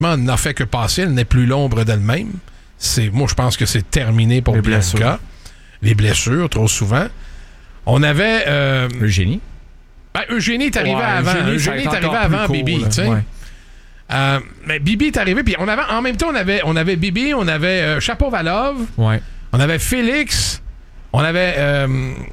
n'a fait que passer. Elle n'est plus l'ombre d'elle-même. Moi, je pense que c'est terminé pour Bianca. Les blessures, trop souvent. On avait... Eugénie. Eugénie est arrivée avant. Eugénie est arrivée avant Bibi, tu sais. Mais Bibi est arrivé, puis en même temps, on avait Bibi, on avait Shapovalov, on avait Félix, on avait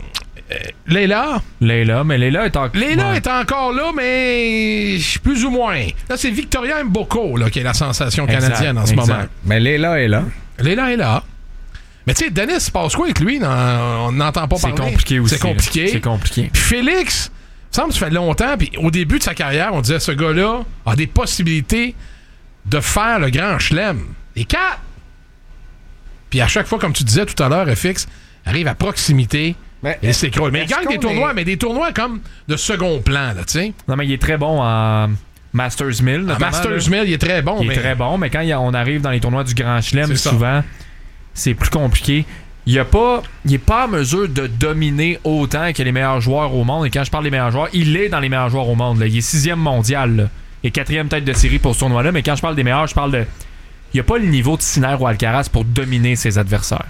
Leila. Mais Leila est encore... est encore là, mais plus ou moins. Là, c'est Victoria Mboko là, qui est la sensation canadienne en ce moment. Mais Leila est là. Leila est là. Mais tu sais, Dennis, se passe quoi avec lui? On n'entend pas parler. C'est compliqué aussi. C'est compliqué. Puis Félix, il me semble que ça fait longtemps, puis au début de sa carrière, on disait ce gars-là a des possibilités de faire le grand chelem. Les 4! Puis à chaque fois, comme tu disais tout à l'heure, FX arrive à proximité et s'écroule. Mais il gagne des tournois, mais des tournois comme de second plan, là, tu sais. Non, mais il est très bon en Masters 1000. Masters 1000, il est très bon. Il est très bon, mais quand on arrive dans les tournois du Grand Chelem, souvent, c'est plus compliqué. Il est pas en mesure de dominer autant que les meilleurs joueurs au monde. Et quand je parle des meilleurs joueurs, il est dans les meilleurs joueurs au monde. Là. Il est 6e mondial là. Et 4e tête de série pour ce tournoi-là. Mais quand je parle des meilleurs, je parle de... Il n'y a pas le niveau de Sinner ou Alcaraz pour dominer ses adversaires.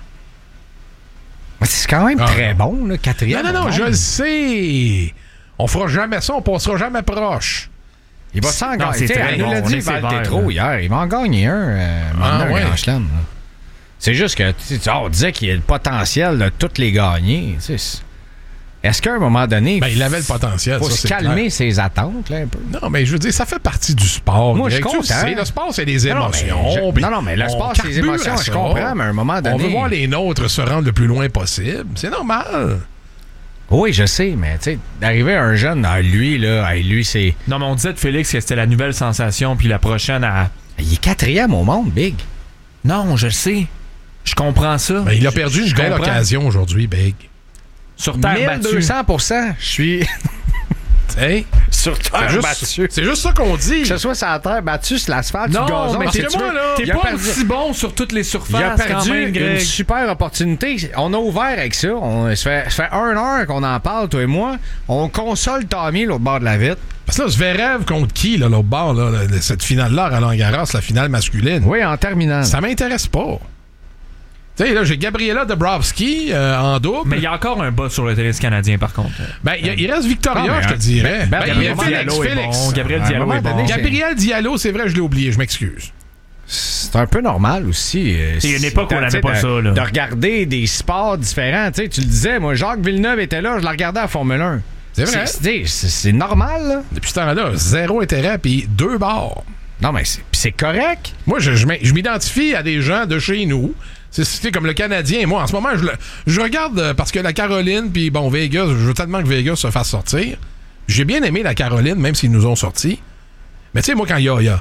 C'est quand même très bon, là, 4e. Non, je le sais. On fera jamais ça, on passera jamais proche. Il va s'en gagner. Il nous l'a dit, Valtetro hier. Il va en gagner un Grand Chelem. C'est juste que on disait qu'il y a le potentiel de toutes les gagner. Est-ce qu'à un moment donné... il avait le potentiel. Faut se calmer ses attentes, là, un peu. Non, mais je veux dire, ça fait partie du sport. Moi, je suis content. Le sport, c'est des émotions. Non, mais le sport, c'est des émotions, je comprends, mais à un moment donné... On veut voir les nôtres se rendre le plus loin possible. C'est normal. Oui, je sais, mais tu sais, d'arriver à un jeune, lui, c'est... Non, mais on disait de Félix que c'était la nouvelle sensation, puis la prochaine à... Il est 4e au monde, Big. Non, je le sais. Je comprends ça. Il a perdu une belle occasion aujourd'hui, Big. Sur terre 1200%. Je suis... Hey, sur terre battue. C'est juste ça qu'on dit. Que ce soit sur la terre battue, sur l'asphalte, sur le gazon. Non, mais t'es pas aussi bon sur toutes les surfaces. Il a perdu quand même, une super opportunité. On a ouvert avec ça. Ça fait 1 heure qu'on en parle, toi et moi. On console Tommy l'autre bord de la vitre. Parce que là, Zverev contre qui, là, l'autre bord, là, cette finale-là, à Roland-Garros, la finale masculine? Oui, en terminant. Ça m'intéresse pas. Tu sais, là, j'ai Gabriela Dabrowski en double. Mais il y a encore un bas sur le tennis canadien, par contre. Il reste Victoria, je te dirais. Gabriel Diallo est bon. Gabriel Diallo est bon. Gabriel Diallo, c'est vrai, je l'ai oublié, je m'excuse. C'est un peu normal aussi. Il y a une époque où on n'avait pas ça. Là. De regarder des sports différents. Tu le disais, moi, Jacques Villeneuve était là, je la regardais à la Formule 1. C'est vrai. C'est normal, là. Depuis ce temps-là, 0 intérêt, puis 2 barres. Non, mais c'est correct. Moi, je m'identifie à des gens de chez nous. C'est comme le Canadien. Moi, en ce moment, je regarde parce que la Caroline, puis bon, Vegas, je veux tellement que Vegas se fasse sortir. J'ai bien aimé la Caroline, même s'ils nous ont sortis. Mais tu sais, moi, quand il y a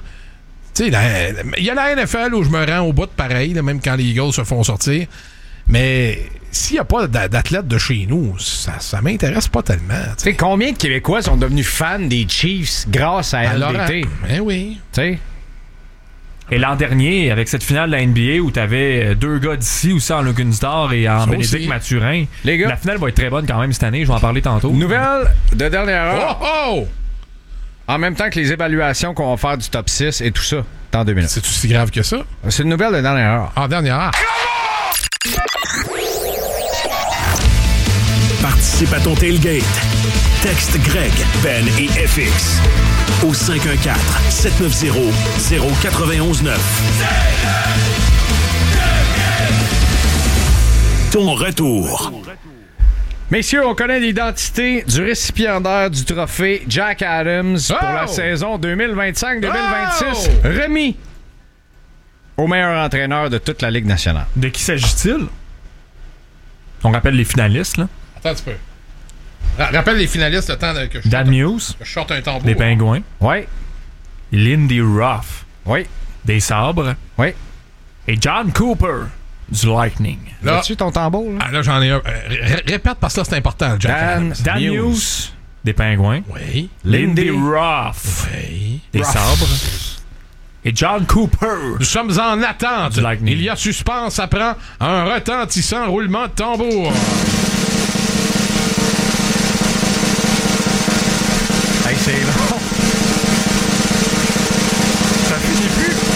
la NFL où je me rends au bout de pareil, là, même quand les Eagles se font sortir. Mais s'il n'y a pas d'athlètes de chez nous, ça m'intéresse pas tellement. Tu sais, combien de Québécois sont devenus fans des Chiefs grâce à LDT? Ben oui. Tu sais. Et l'an dernier, avec cette finale de la NBA où t'avais 2 gars d'ici, aussi en Lugunstar et en Bénédicte Mathurin, les gars, la finale va être très bonne quand même cette année, je vais en parler tantôt. Nouvelle de dernière heure. Oh! En même temps que les évaluations qu'on va faire du top 6 et tout ça, dans 2 minutes. C'est aussi grave que ça? C'est une nouvelle de dernière heure. En dernière heure. Participe à ton tailgate. Texte Greg, Ben et FX au 514-790-0919. Ton retour. Messieurs, on connaît l'identité du récipiendaire du trophée Jack Adams pour la saison 2025-2026. Remis au meilleur entraîneur de toute la Ligue nationale. De qui s'agit-il? On rappelle les finalistes, là. Attends un petit peu. Rappelle les finalistes le temps que je Dan Muse. Je sorte un tambour. Des Pingouins. Oui. Lindy Ruff. Oui. Des Sabres. Oui. Et John Cooper du Lightning. Là, as-tu ton tambour? Là, là j'en ai un. Répète parce que là, c'est important. Dan Muse. Des Pingouins. Oui. Lindy Ruff. Oui. Des Sabres. Et John Cooper. Nous sommes en attente. Du Lightning. Il y a suspense. Ça prend un retentissant roulement de tambour.